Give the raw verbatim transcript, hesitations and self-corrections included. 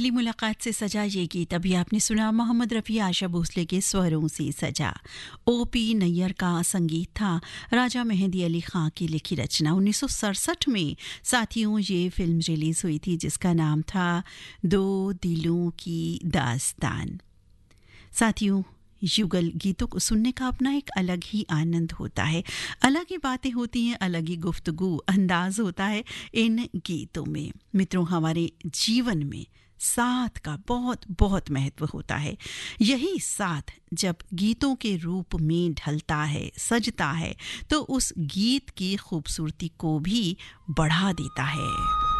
पहली मुलाकात से सजा ये गीत अभी आपने सुना मोहम्मद रफ़ी आशा भोसले के स्वरों से सजा। ओ पी नैयर का संगीत था, राजा मेहंदी अली खां की लिखी रचना। उन्नीस सौ सड़सठ में साथियों ये फिल्म रिलीज़ हुई थी जिसका नाम था दो दिलों की दास्तान। साथियों युगल गीतों को सुनने का अपना एक अलग ही आनंद होता है, अलग ही बातें होती हैं, अलग ही गुफ्तगू अंदाज होता है इन गीतों में। मित्रों, हमारे जीवन में साथ का बहुत बहुत महत्व होता है। यही साथ जब गीतों के रूप में ढलता है, सजता है, तो उस गीत की खूबसूरती को भी बढ़ा देता है।